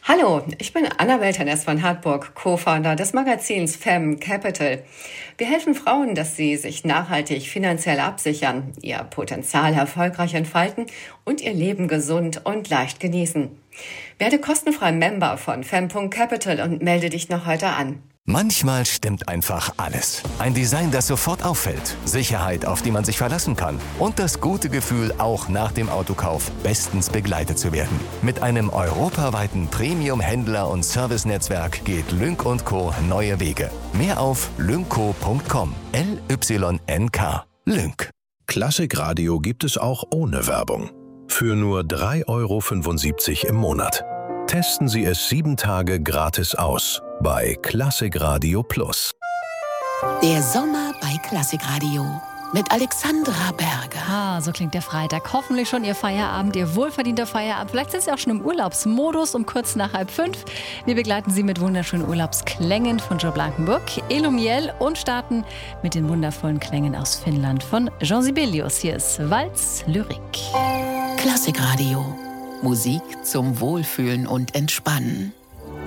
Hallo, ich bin Annabel Tenness von Hartburg, Co-Founder des Magazins Femme Capital. Wir helfen Frauen, dass sie sich nachhaltig finanziell absichern, ihr Potenzial erfolgreich entfalten und ihr Leben gesund und leicht genießen. Werde kostenfrei Member von Femme.capital und melde dich noch heute an. Manchmal stimmt einfach alles. Ein Design, das sofort auffällt, Sicherheit, auf die man sich verlassen kann und das gute Gefühl, auch nach dem Autokauf bestens begleitet zu werden. Mit einem europaweiten Premium-Händler- und Servicenetzwerk geht Lynk & Co. neue Wege. Mehr auf lynco.com. LYNK. Lynk. Klassikradio gibt es auch ohne Werbung. Für nur 3,75 € im Monat. Testen Sie es 7 Tage gratis aus bei Klassikradio Plus. Der Sommer bei Klassikradio mit Alexandra Berger. So klingt der Freitag. Hoffentlich schon Ihr Feierabend, Ihr wohlverdienter Feierabend. Vielleicht sind Sie auch schon im Urlaubsmodus um kurz nach 4:30. Wir begleiten Sie mit wunderschönen Urlaubsklängen von Joe Blankenburg, Elumiel und starten mit den wundervollen Klängen aus Finnland von Jean Sibelius. Hier ist Walz Lyrik. Klassikradio. Musik zum Wohlfühlen und Entspannen.